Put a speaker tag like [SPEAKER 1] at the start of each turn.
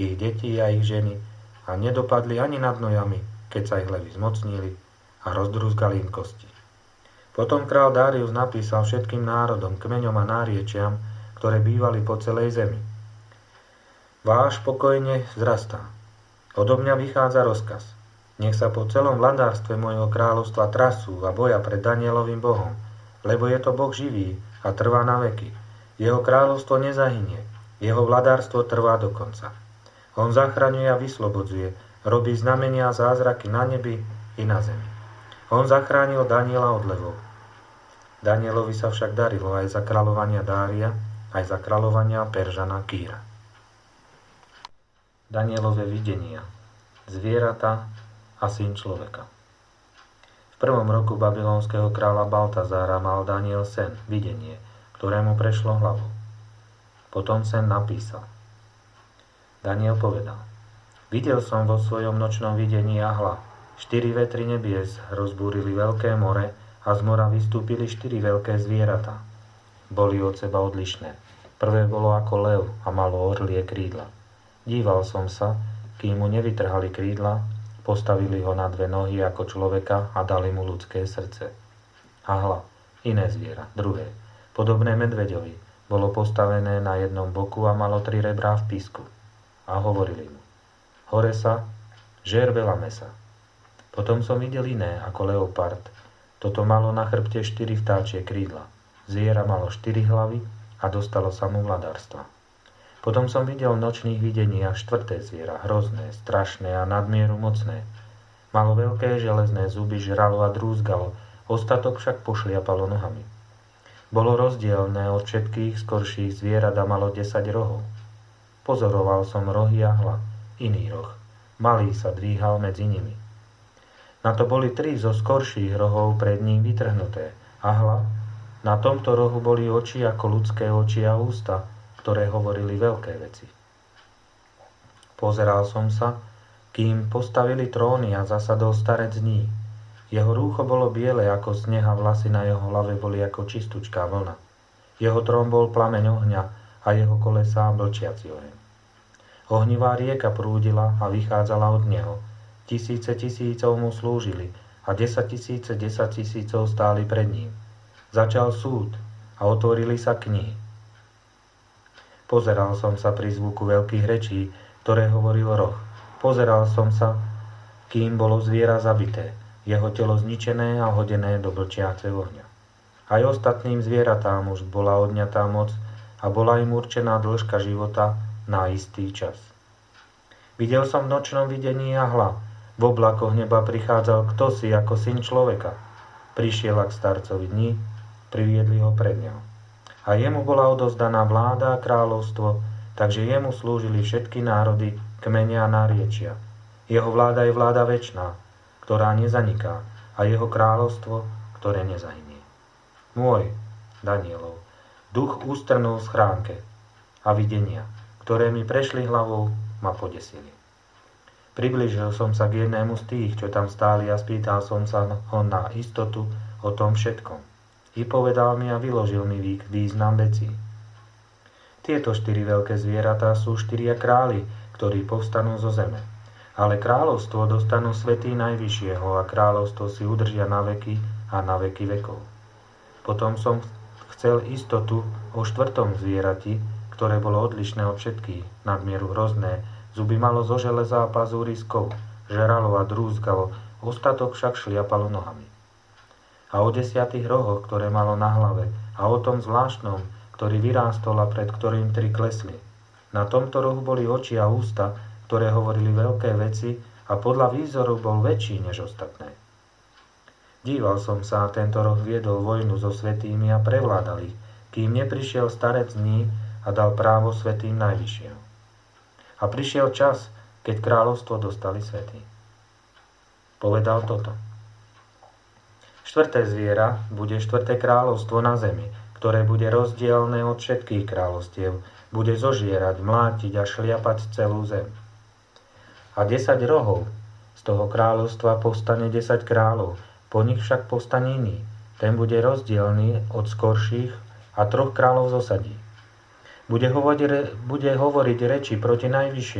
[SPEAKER 1] ich deti a ich ženy a nedopadli ani nad nojami, keď sa ich levy zmocnili a rozdrúzgali im kosti. Potom král Darius napísal všetkým národom, kmeňom a náriečiam, ktoré bývali po celej zemi. Váš pokojne vzrastá. Odo mňa vychádza rozkaz. Nech sa po celom vladárstve mojho kráľovstva trasú a boja pred Danielovým Bohom, lebo je to Boh živý a trvá na veky. Jeho kráľovstvo nezahynie, jeho vladárstvo trvá do konca. On zachraňuje a vyslobodzuje, robí znamenia a zázraky na nebi i na zemi. On zachránil Daniela od levov. Danielovi sa však darilo aj za kráľovania Dária, aj za kráľovania Peržana Kýra. Danielove videnia, zvieratá a syn človeka. V prvom roku babylonského kráľa Baltazára mal Daniel sen, videnie, ktorému prešlo hlavou. Potom sen napísal. Daniel povedal: Videl som vo svojom nočnom videní a hľa, 4 vetry nebies rozbúrili veľké more a z mora vystúpili 4 veľké zvieratá. Boli od seba odlišné. Prvé bolo ako lev a malo orlie krídla. Díval som sa, kým mu nevytrhali krídla, postavili ho na 2 nohy ako človeka a dali mu ľudské srdce. A hľa, iné zviera, druhé, podobné medveďovi, bolo postavené na jednom boku a malo 3 rebrá v písku. A hovorili mu: Hore sa, žer veľa mesa. Potom som videl iné ako leopard. Toto malo na chrbte 4 vtáčie krídla. Zviera malo 4 hlavy a dostalo sa mu vladárstva. Potom som videl v nočných videniach 4. zviera, hrozné, strašné a nadmieru mocné. Malo veľké železné zuby, žralo a drúzgalo, ostatok však pošliapalo nohami. Bolo rozdielne od všetkých skorších zvierat a malo 10 rohov. Pozoroval som rohy a hľa, iný roh. Malý sa dvíhal medzi nimi. Na to boli 3 zo skorších rohov pred ním vytrhnuté. A hľa, na tomto rohu boli oči ako ľudské oči a ústa, ktoré hovorili veľké veci. Pozeral som sa, kým postavili tróny a zasadol starec dní. Jeho rúcho bolo biele ako sneh a vlasy na jeho hlave boli ako čistúčká vlna. Jeho trón bol plameň ohňa a jeho kolesá blčiaci oheň. Ohnivá rieka prúdila a vychádzala od neho. Tisíce tisícov mu slúžili a 10 000 stáli pred ním. Začal súd a otvorili sa knihy. Pozeral som sa pri zvuku veľkých rečí, ktoré hovoril roh. Pozeral som sa, kým bolo zviera zabité, jeho telo zničené a hodené do blčiaceho ohňa. Aj ostatným zvieratám už bola odňatá moc a bola im určená dĺžka života na istý čas. Videl som v nočnom videní a hľa, v oblakoch neba prichádzal kdosi ako syn človeka. Prišiel k starcovi dní, priviedli ho pred neho. A jemu bola odovzdaná vláda a kráľovstvo, takže jemu slúžili všetky národy, kmene a nárečia. Jeho vláda je vláda večná, ktorá nezaniká, a jeho kráľovstvo, ktoré nezahynie. Môj, Danielov, duch ústrnul v schránke a videnia, ktoré mi prešli hlavou, ma podesili. Priblížil som sa k jednému z tých, čo tam stáli, a spýtal som sa ho na istotu o tom všetkom. I povedal mi a vyložil mi význam vecí. Tieto 4 veľké zvieratá sú 4 králi, ktorí povstanú zo zeme. Ale kráľovstvo dostanú svätí Najvyššieho a kráľovstvo si udržia na veky a na veky vekov. Potom som chcel istotu o 4. zvierati, ktoré bolo odlišné od všetkých, nadmieru hrozné, zuby malo zo železa a pazúry z kov, žralo a drúzgalo, ostatok však šliapalo nohami. A o 10 rohoch, ktoré malo na hlave, a o tom zvláštnom, ktorý vyrástol a pred ktorým 3 klesli. Na tomto rohu boli oči a ústa, ktoré hovorili veľké veci, a podľa výzoru bol väčší než ostatné. Díval som sa, a tento roh viedol vojnu so svätými a prevládal ich, kým neprišiel starec dní a dal právo svätým Najvyššieho. A prišiel čas, keď kráľovstvo dostali svätí. Povedal toto. 4. zviera bude 4. kráľovstvo na zemi, ktoré bude rozdielne od všetkých kráľovstiev, bude zožierať, mlátiť a šliapať celú zem. A 10 rohov z toho kráľovstva povstane 10 kráľov, po nich však povstane iný. Ten bude rozdielný od skorších a 3 kráľov zosadí. Bude hovoriť reči proti Najvyššiemu